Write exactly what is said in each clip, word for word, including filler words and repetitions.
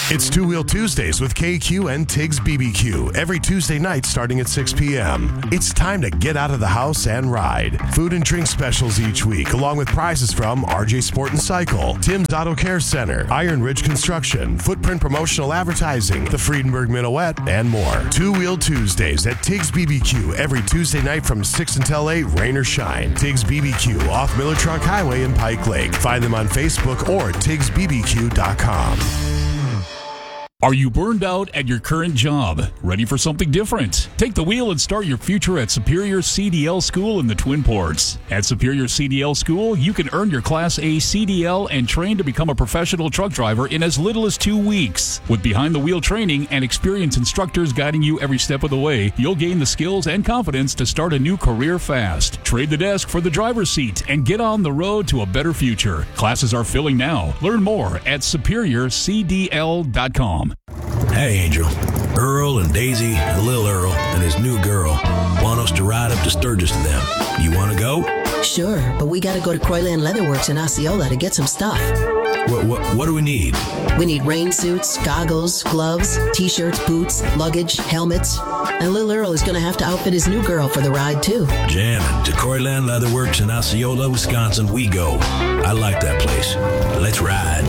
It's Two Wheel Tuesdays with K Q and Tiggs B B Q every Tuesday night starting at six p.m. It's time to get out of the house and ride. Food and drink specials each week, along with prizes from R J Sport and Cycle, Tim's Auto Care Center, Iron Ridge Construction, Footprint Promotional Advertising, the Friedenberg Minuet, and more. Two Wheel Tuesdays at Tiggs B B Q every Tuesday night from six until eight, rain or shine. Tiggs B B Q off Miller Trunk Highway in Pike Lake. Find them on Facebook or tiggs b b q dot com. Are you burned out at your current job? Ready for something different? Take the wheel and start your future at Superior C D L School in the Twin Ports. At Superior C D L School, you can earn your Class A C D L and train to become a professional truck driver in as little as two weeks. With behind-the-wheel training and experienced instructors guiding you every step of the way, you'll gain the skills and confidence to start a new career fast. Trade the desk for the driver's seat and get on the road to a better future. Classes are filling now. Learn more at superior c d l dot com. Hey, Angel. Earl and Daisy and Lil Earl and his new girl want us to ride up to Sturgis to them. You want to go? Sure, but we got to go to Croyland Leatherworks in Osceola to get some stuff. What, what, what do we need? We need rain suits, goggles, gloves, T-shirts, boots, luggage, helmets. And Lil Earl is going to have to outfit his new girl for the ride, too. Jamming. To Croyland Leatherworks in Osceola, Wisconsin, we go. I like that place. Let's ride.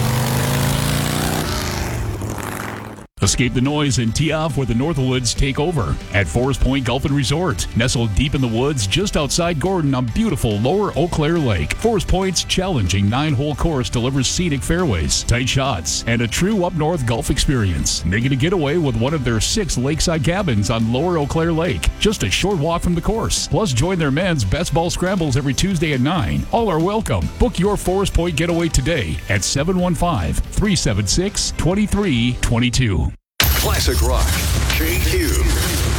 Escape the noise and tee off where the Northwoods take over at Forest Point Golf and Resort. Nestled deep in the woods just outside Gordon on beautiful Lower Eau Claire Lake. Forest Point's challenging nine-hole course delivers scenic fairways, tight shots, and a true up-north golf experience. Make it a getaway with one of their six lakeside cabins on Lower Eau Claire Lake, just a short walk from the course. Plus, join their men's best ball scrambles every Tuesday at nine. All are welcome. Book your Forest Point getaway today at seven one five, three seven six, two three two two. Classic Rock, K Q.